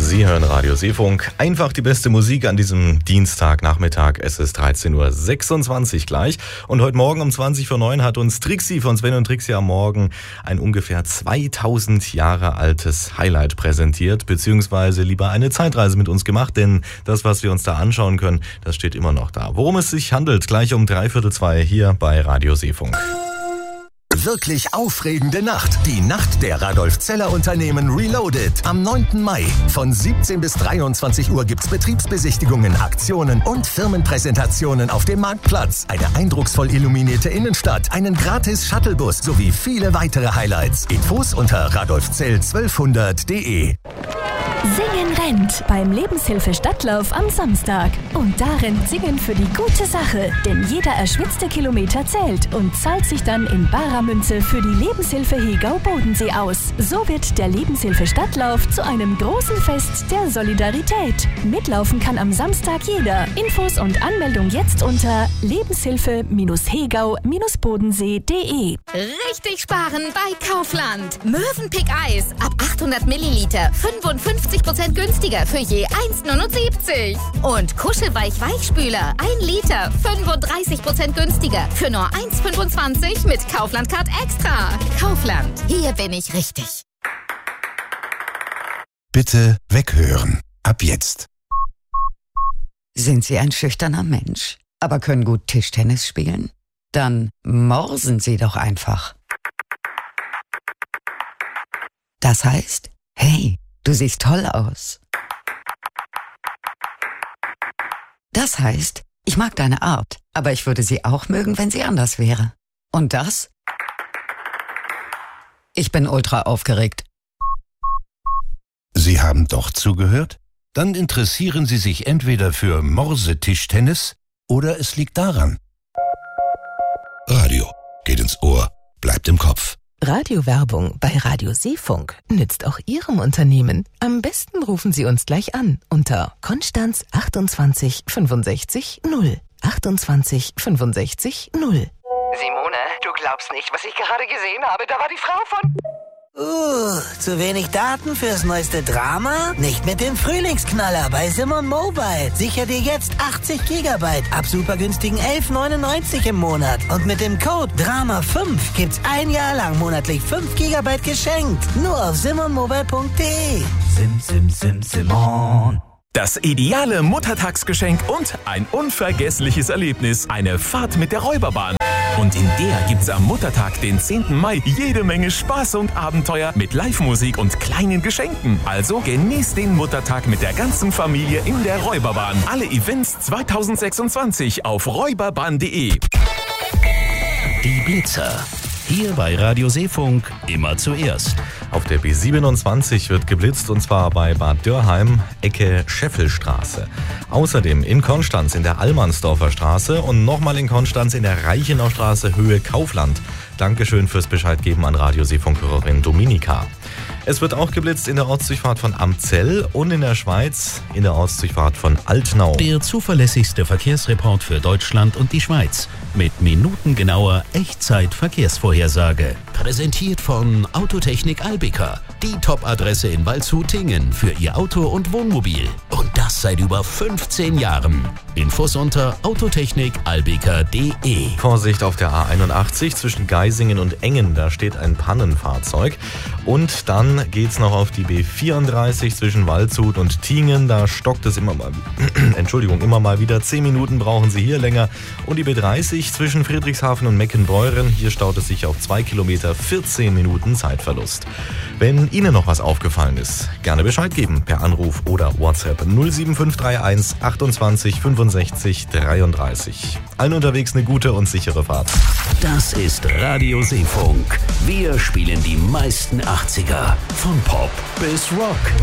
Sie hören Radio Seefunk. Einfach die beste Musik an diesem Dienstagnachmittag. Es ist 13.26 Uhr gleich. Und heute Morgen um 20:09 hat uns Trixie von Sven und Trixie am Morgen ein ungefähr 2000 Jahre altes Highlight präsentiert, beziehungsweise lieber eine Zeitreise mit uns gemacht, denn das, was wir uns da anschauen können, das steht immer noch da. Worum es sich handelt, gleich um 1:45 hier bei Radio Seefunk. Wirklich aufregende Nacht. Die Nacht der Radolf-Zeller-Unternehmen Reloaded. Am 9. Mai. Von 17 bis 23 Uhr gibt's Betriebsbesichtigungen, Aktionen und Firmenpräsentationen auf dem Marktplatz. Eine eindrucksvoll illuminierte Innenstadt, einen gratis Shuttlebus sowie viele weitere Highlights. Infos unter radolfzell1200.de. Singen rennt beim Lebenshilfe-Stadtlauf am Samstag. Und darin singen für die gute Sache. Denn jeder erschwitzte Kilometer zählt und zahlt sich dann in barer Münze für die Lebenshilfe Hegau-Bodensee aus. So wird der Lebenshilfe-Stadtlauf zu einem großen Fest der Solidarität. Mitlaufen kann am Samstag jeder. Infos und Anmeldung jetzt unter lebenshilfe-hegau-bodensee.de. Richtig sparen bei Kaufland. Mövenpick Eis ab 800 Milliliter 55% günstiger für je 1,79. Und Kuschelweich-Weichspüler 1 Liter 35% günstiger für nur 1,25 mit Kaufland Card Extra. Kaufland, hier bin ich richtig. Bitte weghören. Ab jetzt. Sind Sie ein schüchterner Mensch, aber können gut Tischtennis spielen? Dann morsen Sie doch einfach. Das heißt, hey, du siehst toll aus. Das heißt, ich mag deine Art, aber ich würde sie auch mögen, wenn sie anders wäre. Und das? Ich bin ultra aufgeregt. Sie haben doch zugehört? Dann interessieren Sie sich entweder für Morsetischtennis oder es liegt daran. Radio geht ins Ohr, bleibt im Kopf. Radiowerbung bei Radio Seefunk nützt auch Ihrem Unternehmen. Am besten rufen Sie uns gleich an unter Konstanz 28 65 0. 28 65 0. Simone, du glaubst nicht, was ich gerade gesehen habe. Da war die Frau von... Zu wenig Daten fürs neueste Drama? Nicht mit dem Frühlingsknaller bei Simon Mobile. Sicher dir jetzt 80 GB ab super günstigen 11,99 im Monat. Und mit dem Code DRAMA5 gibt's ein Jahr lang monatlich 5 GB geschenkt. Nur auf simonmobile.de. Simon. Das ideale Muttertagsgeschenk und ein unvergessliches Erlebnis. Eine Fahrt mit der Räuberbahn. Und in der gibt's am Muttertag, den 10. Mai, jede Menge Spaß und Abenteuer mit Live-Musik und kleinen Geschenken. Also genießt den Muttertag mit der ganzen Familie in der Räuberbahn. Alle Events 2026 auf räuberbahn.de. Die Blitzer. Hier bei Radio Seefunk immer zuerst. Auf der B27 wird geblitzt und zwar bei Bad Dürrheim, Ecke Scheffelstraße. Außerdem in Konstanz in der Allmannsdorfer Straße und nochmal in Konstanz in der Reichenau Straße Höhe Kaufland. Dankeschön fürs Bescheid geben an Radio Seefunk-Hörerin Dominika. Es wird auch geblitzt in der Ortsdurchfahrt von Amzell und in der Schweiz in der Ortsdurchfahrt von Altnau. Der zuverlässigste Verkehrsreport für Deutschland und die Schweiz mit minutengenauer Echtzeit-Verkehrsvorhersage. Präsentiert von Autotechnik Albika, die Top-Adresse in Waldshut-Tingen für Ihr Auto und Wohnmobil. Und das seit über 15 Jahren. Infos unter autotechnikalbika.de. Vorsicht auf der A81 zwischen Geisingen und Engen, da steht ein Pannenfahrzeug. Und dann geht's noch auf die B34 zwischen Waldshut und Tingen, da stockt es immer mal wieder. 10 Minuten brauchen Sie hier länger. Und die B30 zwischen Friedrichshafen und Meckenbeuren, hier staut es sich auf 2 Kilometer 14 Minuten Zeitverlust. Wenn Ihnen noch was aufgefallen ist, gerne Bescheid geben per Anruf oder WhatsApp 07531 28 65 33. Allen unterwegs eine gute und sichere Fahrt. Das ist Radio Seefunk. Wir spielen die meisten 80er. Von Pop bis Rock.